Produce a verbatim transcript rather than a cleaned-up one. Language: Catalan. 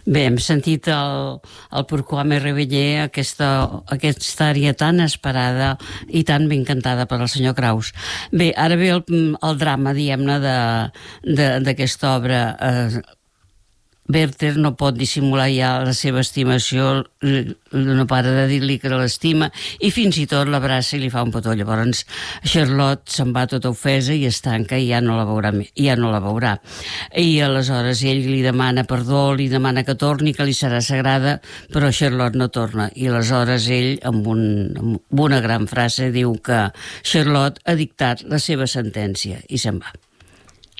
Bé, hem sentit el, el Pourquoi me réveillé, aquesta, aquesta àrea tan esperada i tan ben cantada per al senyor Kraus. Bé, ara ve el, el drama, diguem-ne, d'aquesta obra. Eh, Werther no pot dissimular ja la seva estimació, no para de dir-li que l'estima i fins i tot l'abraça i li fa un petó. Llavors Charlotte se'n va tota ofesa i es tanca i ja no la veurà, ja no la veurà. I aleshores ell li demana perdó, li demana que torni, que li serà sagrada, però Charlotte no torna. I aleshores ell, amb, un, amb una gran frase, diu que Charlotte ha dictat la seva sentència i se'n va.